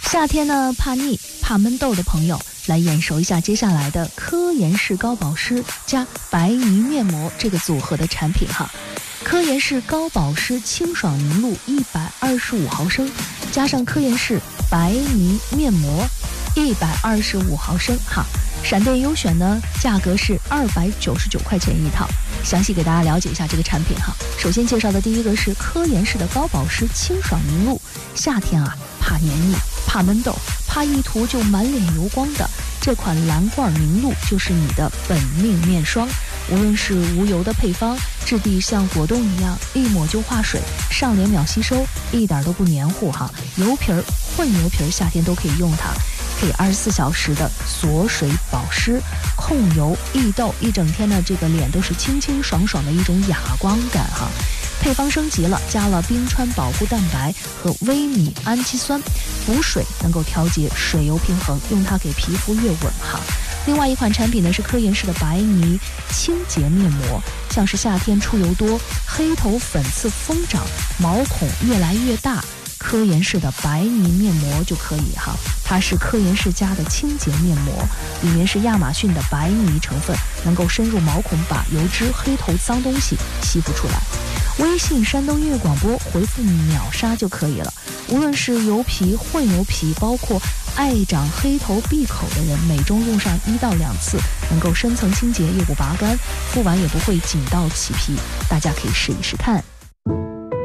夏天呢，怕腻、怕闷痘的朋友，来眼熟一下接下来的科颜氏高保湿加白泥面膜这个组合的产品哈。科颜氏高保湿清爽凝露125毫升，加上科颜氏白泥面膜125毫升哈。闪电优选呢，价格是299块钱一套。详细给大家了解一下这个产品哈。首先介绍的第一个是科颜氏的高保湿清爽凝露，夏天啊怕黏腻、怕闷痘、怕一涂就满脸油光的这款蓝罐凝露就是你的本命面霜。无论是无油的配方，质地像果冻一样，一抹就化水，上脸秒吸收，一点都不黏糊哈。油皮儿、混油皮儿，夏天都可以用它。可以24小时的锁水保湿，控油抑痘，一整天的这个脸都是清清爽爽的一种哑光感哈。配方升级了，加了冰川保护蛋白和微米氨基酸，补水能够调节水油平衡，用它给皮肤越稳哈。另外一款产品呢是科颜氏的白泥清洁面膜，像是夏天出油多、黑头粉刺疯长、毛孔越来越大，科颜氏的白泥面膜就可以哈。它是科颜氏家的清洁面膜，里面是亚马逊的白泥成分，能够深入毛孔，把油脂、黑头脏东西吸附出来。微信山东音乐广播回复秒杀就可以了。无论是油皮、混油皮，包括爱长黑头闭口的人，每周用上1到2次，能够深层清洁又不拔干，敷完也不会紧到起皮，大家可以试一试看。